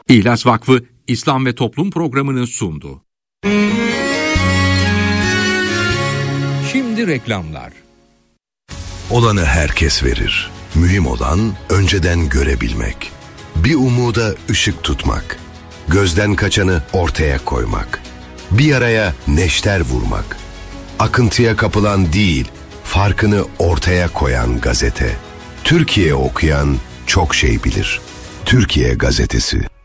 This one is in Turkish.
İhlas Vakfı İslam ve Toplum programını sundu. Şimdi reklamlar. Olanı herkes verir. Mühim olan önceden görebilmek. Bir umuda ışık tutmak. Gözden kaçanı ortaya koymak. Bir yaraya neşter vurmak. Akıntıya kapılan değil, farkını ortaya koyan gazete. Türkiye okuyan çok şey bilir. Türkiye Gazetesi.